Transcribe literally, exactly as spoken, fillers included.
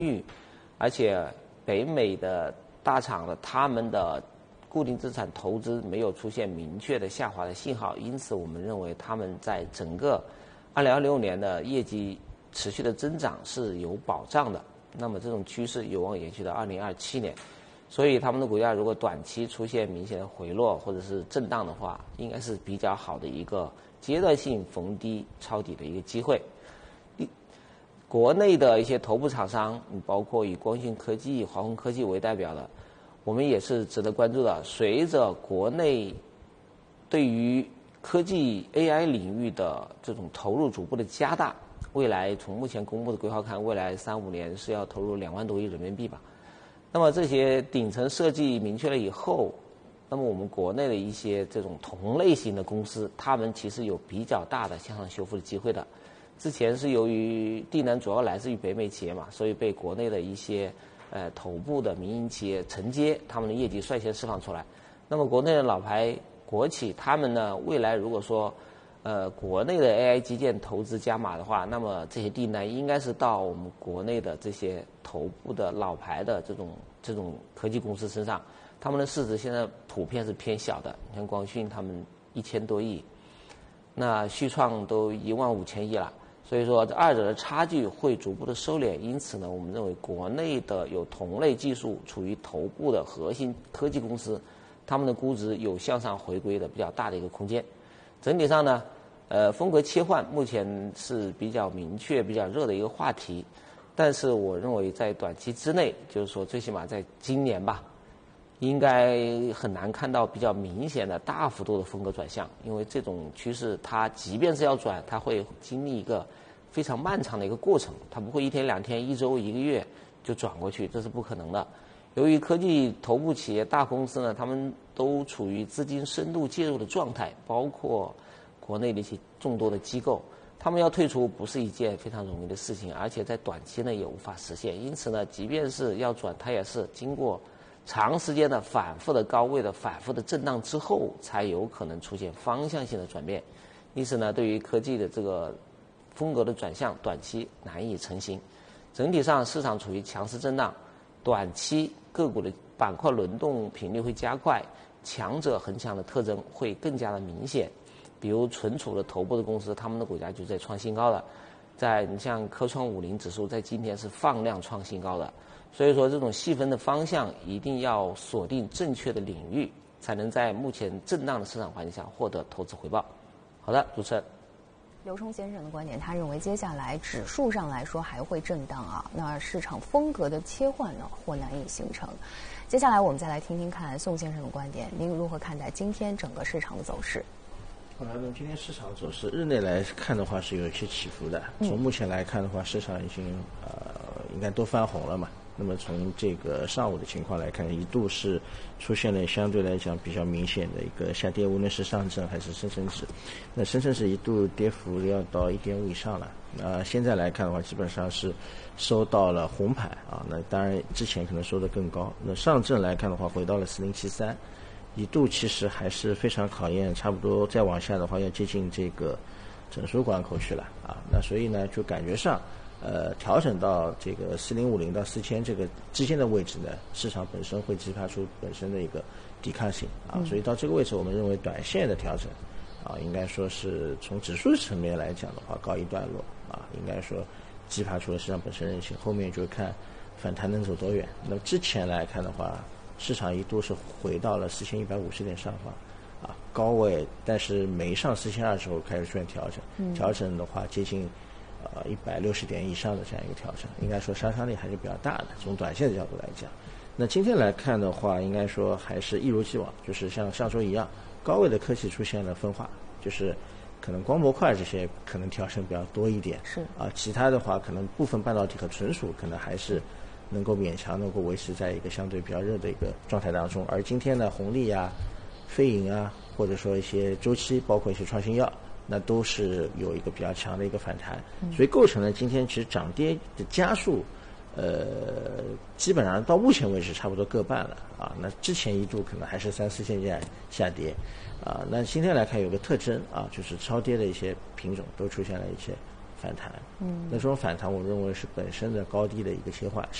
裕，而且北美的大厂的他们的固定资产投资没有出现明确的下滑的信号，因此我们认为他们在整个二零二六年的业绩持续的增长是有保障的。那么这种趋势有望延续到二零二七年，所以他们的股价如果短期出现明显的回落或者是震荡的话，应该是比较好的一个阶段性逢低抄底的一个机会。国内的一些头部厂商，包括以光讯科技、华虹科技为代表的，我们也是值得关注的。随着国内对于科技 A I 领域的这种投入逐步的加大，未来从目前公布的规划看，未来三五年是要投入两万多亿人民币吧。那么这些顶层设计明确了以后，那么我们国内的一些这种同类型的公司，他们其实有比较大的向上修复的机会的。之前是由于订单主要来自于北美企业嘛，所以被国内的一些呃头部的民营企业承接，他们的业绩率先释放出来。那么国内的老牌国企，他们呢未来如果说呃国内的 A I 基建投资加码的话，那么这些订单应该是到我们国内的这些头部的老牌的这种这种科技公司身上，他们的市值现在普遍是偏小的。你看光讯他们一千多亿，那旭创都一万五千亿了。所以说，这二者的差距会逐步的收敛，因此呢，我们认为国内的有同类技术处于头部的核心科技公司，他们的估值有向上回归的比较大的一个空间。整体上呢，呃，风格切换目前是比较明确、比较热的一个话题，但是我认为在短期之内，就是说最起码在今年吧，应该很难看到比较明显的大幅度的风格转向，因为这种趋势它即便是要转，它会经历一个非常漫长的一个过程，它不会一天两天、一周、一个月就转过去，这是不可能的。由于科技头部企业、大公司呢，他们都处于资金深度介入的状态，包括国内的一些众多的机构，他们要退出不是一件非常容易的事情，而且在短期内也无法实现。因此呢，即便是要转，它也是经过长时间的反复的高位的反复的震荡之后，才有可能出现方向性的转变。因此呢，对于科技的这个风格的转向，短期难以成型。整体上市场处于强势震荡，短期个股的板块轮动频率会加快，强者恒强的特征会更加的明显。比如存储的头部的公司，他们的股价就在创新高了。在你像科创五零指数在今天是放量创新高的。所以说这种细分的方向一定要锁定正确的领域，才能在目前震荡的市场环境下获得投资回报。好的，主持人。 刘冲先生的观点，他认为接下来指数上来说还会震荡啊，那市场风格的切换呢或难以形成。接下来我们再来听听看宋先生的观点，您如何看待今天整个市场的走势？ 好的，那么今天市场走势日内来看的话是有一些起伏的，从目前来看的话，市场已经呃应该都翻红了嘛。那么从这个上午的情况来看，一度是出现了相对来讲比较明显的一个下跌，无论是上证还是深成指。那深成指一度跌幅要到 一点五 以上了。那现在来看的话，基本上是收到了红盘啊。那当然之前可能收得更高。那上证来看的话，回到了四零七三，一度其实还是非常考验，差不多再往下的话要接近这个整数关口去了啊。那所以呢，就感觉上。呃，调整到这个四零五零到四千这个之间的位置呢，市场本身会激发出本身的一个抵抗性啊，所以到这个位置，我们认为短线的调整啊，应该说是从指数层面来讲的话，告一段落啊，应该说激发出了市场本身韧性，后面就看反弹能走多远。那么之前来看的话，市场一度是回到了四千一百五十点上方啊高位，但是没上四千二之后开始出现调整，调整的话接近。呃，一百六十点以上的这样一个调整，应该说杀伤力还是比较大的。从短线的角度来讲，那今天来看的话，应该说还是一如既往，就是像上周一样，高位的科技出现了分化，就是可能光模块这些可能调整比较多一点， 是啊，其他的话可能部分半导体和纯属可能还是能够勉强能够维持在一个相对比较热的一个状态当中。而今天呢，红利啊、飞银啊，或者说一些周期，包括一些创新药。那都是有一个比较强的一个反弹，所以构成了今天其实涨跌的家数，呃，基本上到目前为止差不多各半了啊。那之前一度可能还是三四线价下跌，啊，那今天来看有个特征啊，就是超跌的一些品种都出现了一些反弹。嗯，那这种反弹我认为是本身的高低的一个切换。